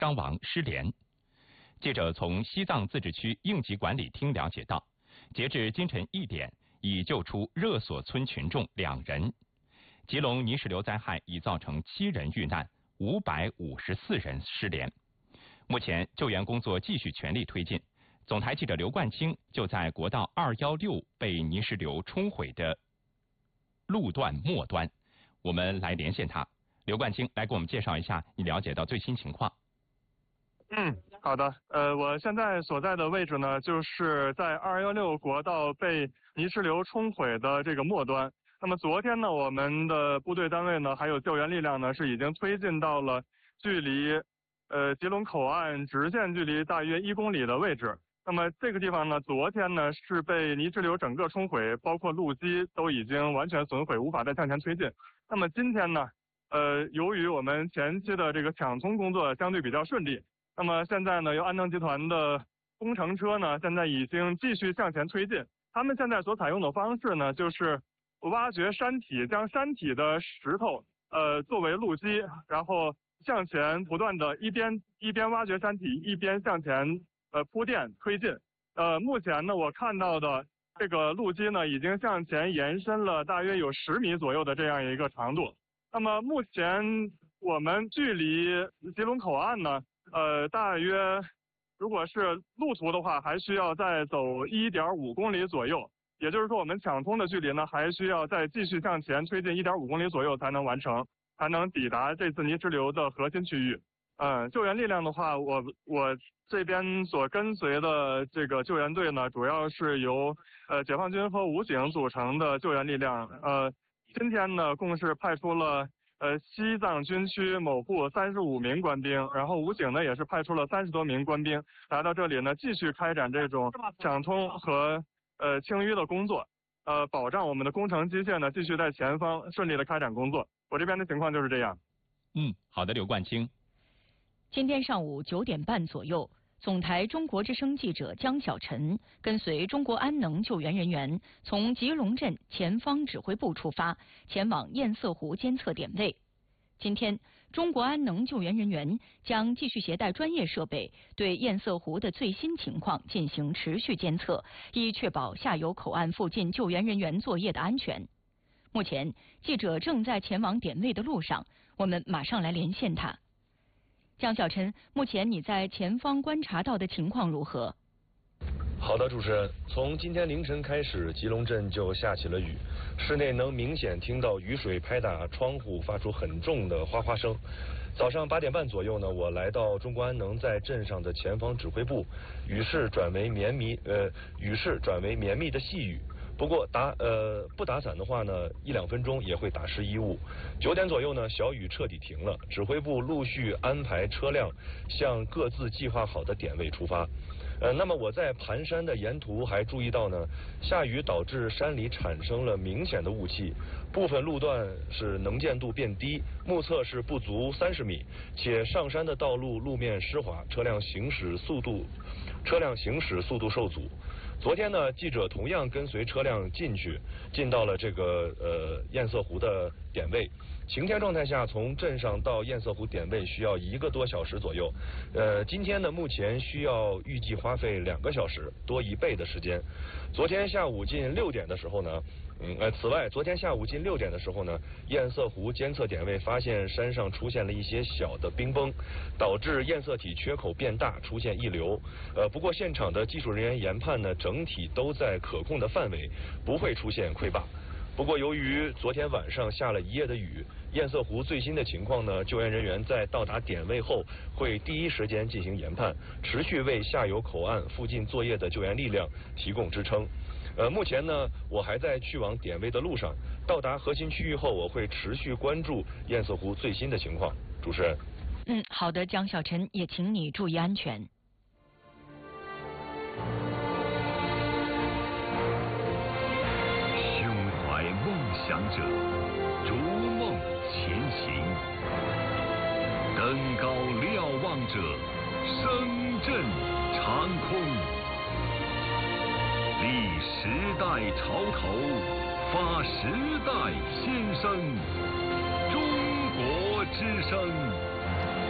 伤亡失联。记者从西藏自治区应急管理厅了解到，截至今晨1点，已救出热所村群众2人。吉隆泥石流灾害已造成7人遇难，554人失联。目前救援工作继续全力推进。总台记者刘冠清就在国道216被泥石流冲毁的路段末端，我们来连线他。刘冠清，来给我们介绍一下你了解到最新情况。 好的，我现在所在的位置呢，就是在216国道被泥石流冲毁的这个末端。那么昨天呢，我们的部队单位呢，还有救援力量呢，是已经推进到了距离吉隆口岸直线距离大约1公里的位置。那么这个地方呢，昨天呢是被泥石流整个冲毁，包括路基都已经完全损毁，无法再向前推进。那么今天呢，由于我们前期的这个抢通工作相对比较顺利，那么现在呢，由安能集团的工程车呢，现在已经继续向前推进。他们现在所采用的方式呢，就是挖掘山体，将山体的石头作为路基，然后向前不断的一边挖掘山体，一边向前铺垫推进。目前呢，我看到的这个路基呢，已经向前延伸了大约有10米左右的这样一个长度。那么目前我们距离吉隆口岸呢，大约如果是路途的话，还需要再走1.5公里左右。也就是说，我们抢通的距离呢，还需要再继续向前推进1.5公里左右才能完成，才能抵达这次泥石流的核心区域。救援力量的话，我这边所跟随的这个救援队呢，主要是由解放军和武警组成的救援力量。今天呢，共是派出了西藏军区某部35名官兵，然后武警呢也是派出了30多名官兵来到这里呢，继续开展这种抢通和清淤的工作，保障我们的工程机械呢继续在前方顺利的开展工作。我这边的情况就是这样。 好的，刘冠清。 今天上午9点半左右，总台中国之声记者江小晨跟随中国安能救援人员从吉隆镇前方指挥部出发，前往堰塞湖监测点位。今天，中国安能救援人员将继续携带专业设备，对堰塞湖的最新情况进行持续监测，以确保下游口岸附近救援人员作业的安全。目前，记者正在前往点位的路上，我们马上来连线他。江小晨，目前你在前方观察到的情况如何？ 好的，主持人，从今天凌晨开始，吉隆镇就下起了雨，室内能明显听到雨水拍打窗户，发出很重的哗哗声。早上8点半左右呢，我来到中国安能在镇上的前方指挥部，雨势转为绵密的细雨。不过不打伞的话呢，1-2分钟也会打湿衣物。9点左右呢，小雨彻底停了，指挥部陆续安排车辆向各自计划好的点位出发。那么我在盘山的沿途还注意到呢，下雨导致山里产生了明显的雾气，部分路段是能见度变低，目测是不足30米，且上山的道路路面湿滑，车辆行驶速度受阻。昨天呢，记者同样跟随车辆进到了这个堰塞湖的点位。晴天状态下，从镇上到堰塞湖点位需要1个多小时左右。今天呢，目前需要预计花费2个小时，多1倍的时间。昨天下午近6点的时候呢，此外，昨天下午近6点的时候呢，堰塞湖监测点位发现山上出现了一些小的冰崩，导致堰塞体缺口变大，出现溢流。不过现场的技术人员研判呢，整体都在可控的范围，不会出现溃坝。不过由于昨天晚上下了1夜的雨，堰塞湖最新的情况呢，救援人员在到达点位后会第一时间进行研判，持续为下游口岸附近作业的救援力量提供支撑。目前呢，我还在去往点位的路上，到达核心区域后，我会持续关注堰塞湖最新的情况。主持人。 好的，江小晨，也请你注意安全。 胸怀梦想者，逐梦前行；登高瞭望者，声震长空。立时代潮头，发时代先声。中国之声。